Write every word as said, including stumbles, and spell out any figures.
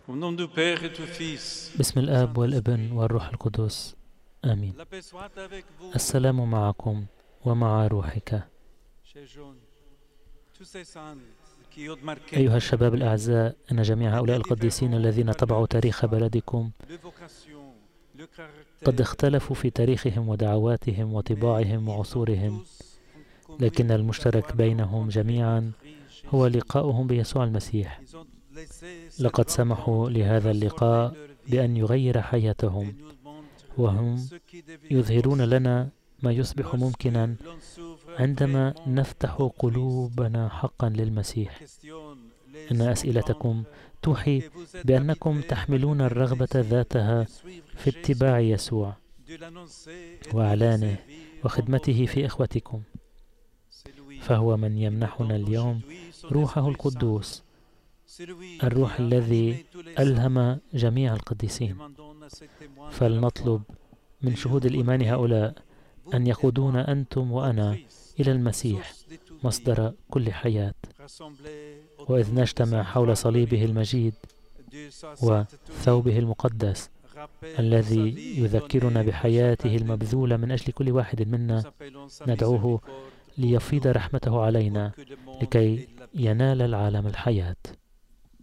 Au nom du Père et du Fils, باسم الآب والابن والروح القدس، آمين. la paix soit avec vous, السلام معكم ومع روحك. chers jeunes. Tous ces saints qui ont marqué أيها الشباب الأعزاء، إن جميع هؤلاء القديسين الذين طبعوا تاريخ بلدكم le vocation, le قد caractère, اختلفوا في تاريخهم ودعواتهم وطباعهم وعصورهم، لكن المشترك بينهم جميعا هو لقاؤهم بيسوع المسيح. لقد سمحوا لهذا اللقاء بأن يغير حياتهم، وهم يظهرون لنا ما يصبح ممكنا عندما نفتح قلوبنا حقا للمسيح. إن أسئلتكم توحي بأنكم تحملون الرغبة ذاتها في اتباع يسوع وإعلانه وخدمته في إخوتكم، فهو من يمنحنا اليوم روحه القدوس، الروح الذي ألهم جميع القديسين. فلنطلب من شهود الإيمان هؤلاء أن يقودونا أنتم وأنا إلى المسيح مصدر كل حياة. وإذ نجتمع حول صليبه المجيد وثوبه المقدس الذي يذكرنا بحياته المبذولة من أجل كل واحد منا، ندعوه ليفيض رحمته علينا لكي ينال العالم الحياة.